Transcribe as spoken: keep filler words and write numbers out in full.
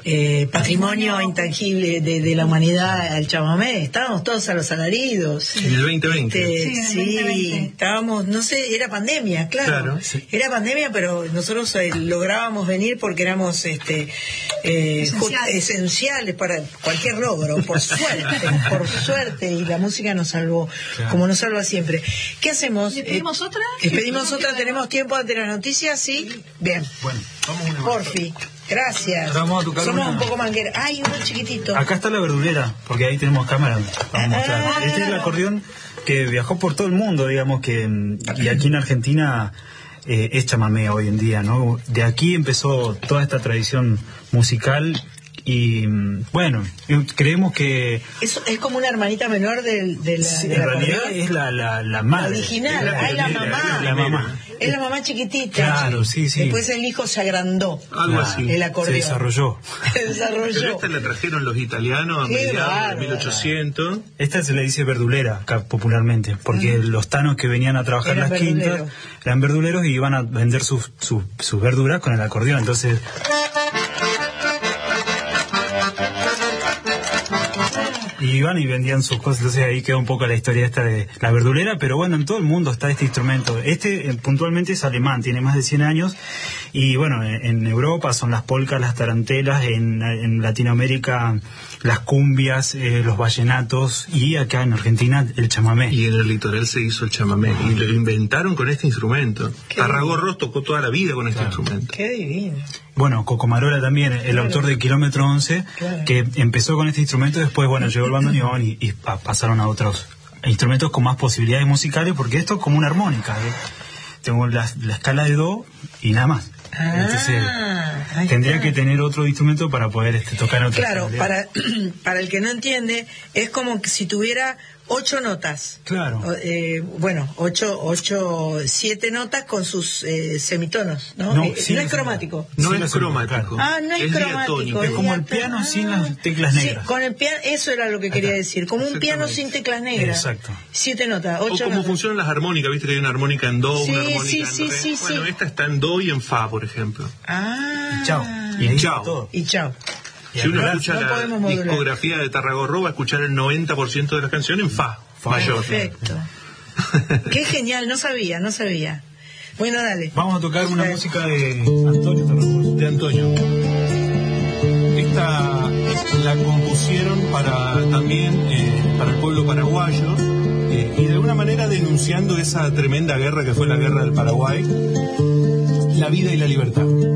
eh, patrimonio intangible de, de la humanidad al chamamé. Estábamos todos a los alaridos. En el veinte veinte. Este, Sí, en el sí, veinte veinte. estábamos, no sé, era pandemia, claro. Claro, sí. Era pandemia, pero nosotros eh, lográbamos venir porque éramos este eh, Esenciales. esenciales para cualquier logro, por suerte, por suerte, y la música nos salvó, Claro. como nos salva siempre. ¿Qué hacemos? ¿Le pedimos Eh, otra? ¿Les pedimos otra? ¿Tenemos tiempo ante las noticias? Sí. Bien. Bueno, vamos a una más. Porfi, gracias. Ahora vamos a tocar Somos una- un poco manguera. Ay, uno chiquitito. Acá está la verdulera, porque ahí tenemos cámara. Vamos a mostrar. Ah. Este es el acordeón que viajó por todo el mundo, digamos, que mm, y aquí en Argentina eh, es chamamé hoy en día, ¿no? De aquí empezó toda esta tradición musical y, mm, bueno, creemos que Eso es como una hermanita menor del, de la, sí, de en la realidad acordeón. es la, la, la La madre. original. Es la Ay, la primera, mamá. La mamá. Es la mamá chiquitita. Claro, sí, sí. Después el hijo se agrandó. Algo así. El Se acordeón. desarrolló. Se Pero desarrolló. esta la trajeron los italianos a Qué mediados bárbaro. de mil ochocientos. Esta se le dice verdulera acá popularmente, porque los tanos que venían a trabajar Eran las quintas verduleros. eran verduleros y iban a vender sus, sus, sus verduras con el acordeón. Entonces, y iban y vendían sus cosas. Entonces ahí queda un poco la historia esta de la verdulera, pero bueno, en todo el mundo está este instrumento. Este eh, puntualmente es alemán, tiene más de cien años, y bueno, en, en Europa son las polcas, las tarantelas, en, en Latinoamérica las cumbias, eh, los vallenatos, y acá en Argentina el chamamé. Y en el litoral se hizo el chamamé. Y lo inventaron con este instrumento. Qué Tarragorros tocó toda la vida con este instrumento. Qué divino. Bueno, Cocomarola también, el Claro. autor de Kilómetro once, Claro. que empezó con este instrumento, después, bueno, llegó el bandoneón y, y pa- pasaron a otros instrumentos con más posibilidades musicales, porque esto es como una armónica, ¿eh? Tengo la, la escala de do y nada más. Entonces, Ah, ahí tendría está. que tener otro instrumento para poder este, tocar otra Claro, para, para el que no entiende, es como que si tuviera ocho notas. Claro. O, eh, bueno, ocho, ocho, siete notas con sus eh, semitonos, ¿no? No, Eh, sí, no es sí. cromático. No Sí, es lo sé, cromático. Ah, no es, Es cromático. diatónico. Es como el diatónico. piano sin las teclas Sí, negras. con el piano, eso era lo que quería decir, como un piano sin teclas negras. Exacto. Siete notas, O ocho como notas. funcionan las armónicas, viste que hay una armónica en do, Sí, una armónica sí, en sí, re. sí, Bueno, sí. esta está en do y en fa, por ejemplo. Ah. Y chao. Y ahí Chao. está todo. Y chao. Y Si uno acá- escucha no la podemos modular. discografía de Tarragorro, va a escuchar el noventa por ciento de las canciones en fa, mayor. Perfecto. Qué genial, no sabía, no sabía. Bueno, dale. Vamos a tocar una Dale. música de Antonio Tarragorro. De Antonio. Esta la compusieron para también eh, para el pueblo paraguayo eh, y de alguna manera denunciando esa tremenda guerra que fue la guerra del Paraguay, la vida y la libertad.